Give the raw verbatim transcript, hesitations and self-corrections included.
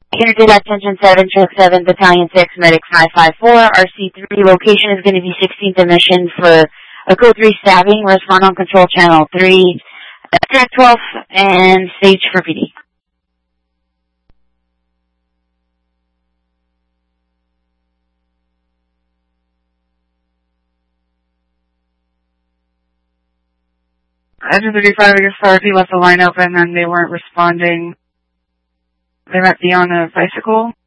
Unit Attention seven, Truck seven, Battalion six, Medic five five four, R C three. Location is going to be sixteenth Mission for a Code three stabbing. Respond on Control Channel three, Track twelve, and stage for P D. Engine thirty-five, I guess Authority left the line open and they weren't responding. They might be on a bicycle.